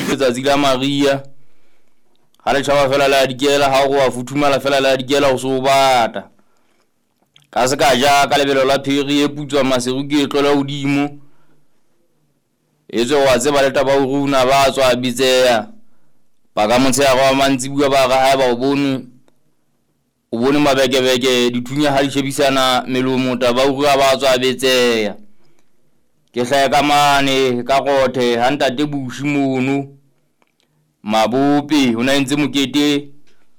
letsatsi la Maria ha le tshaba fela la dikela ha go a futhumala fela la dikela o so bata ka se ka ja ka lebelo la phiri e putswa maseru ke tlola hodimo etso wa tseba le taba o runa ba tswa bitseya ba ka motse ya go mantsi bua ba ga ha ba o bone mabekebeke dithunya ha di shebisana melomo taba o rua ba tswa bitseya ke hlaya ka mane ka gothe ha ntate bushi mono mabope hona ntse mokete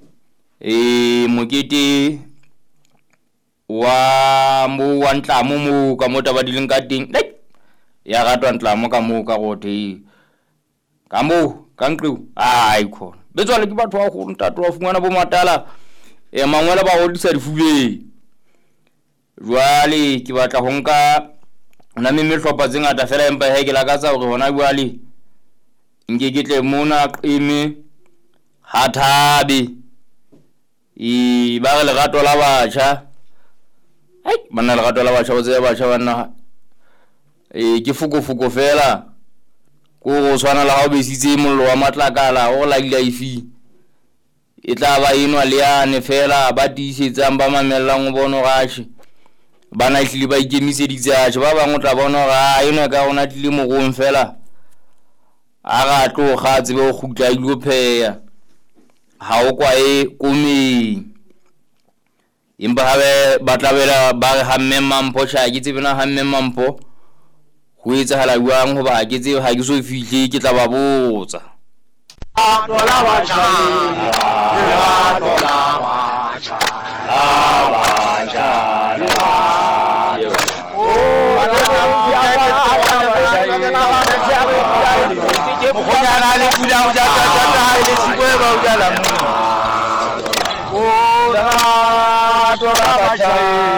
mokete wa mo wa ntlamo mo ka mota ba dileng ka teng ya gatwa ntlamo ka mo ka gothe ka mo ka nqeu ai khona betswa le ke batho wa go ntate wa fungwana bo matala mangwela ba godisa difubeng jwale ke batla ho nka ona me mehlopha tse ngata fela empa he ke la ka tsa hore hona jwale nke ke tle mona qeme hathabe ba re lerato la batjha banna lerato la batjha o tseba batjha banna ke fuko fela go tshwana la ha o besitse mollo wa matlakala o la life e tla ba enwa le yane fela ba tisetsang ba mamellang o bono gashi bana hlile ba ikemiseditse a ba bangwe tla bona ga eno ka ona tlile mogong fela a ga tlo ga tsebe go gutla ile pheya ha o kwa komeng imba habe batlabela ba re ha mmemampo sha ke tsebena ha mmemampo go etsa hala buang ho ba ke tsebe ha ke so fihle ke tla ba botsa tola bacha tola bacha